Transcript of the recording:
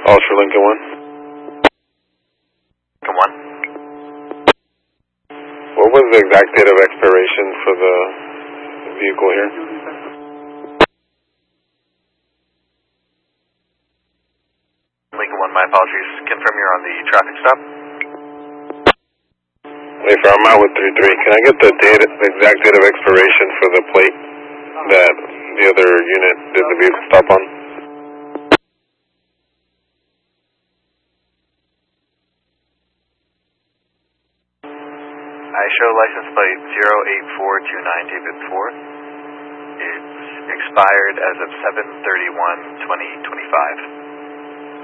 for Lincoln 1. Lincoln 1. What was the exact date of expiration for the vehicle here? Lincoln 1, my apologies. Confirm you're on the traffic stop. Wait, I'm out with 33. Can I get the exact date of expiration for the plate that the other unit did the vehicle stop on? I show license plate 08429 David Ford. It's expired as of 7/31/2025.